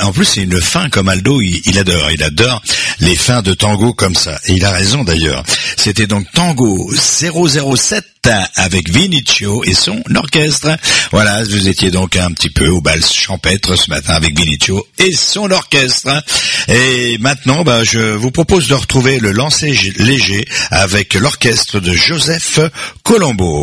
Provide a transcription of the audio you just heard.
En plus, c'est une fin comme Aldo, il adore les fins de tango comme ça. Et il a raison d'ailleurs. C'était donc Tango 007 avec Vinicio et son orchestre. Voilà, vous étiez donc un petit peu au bal champêtre ce matin avec Vinicio et son orchestre. Et maintenant, je vous propose de retrouver le lancer léger avec l'orchestre de Joseph Colombo.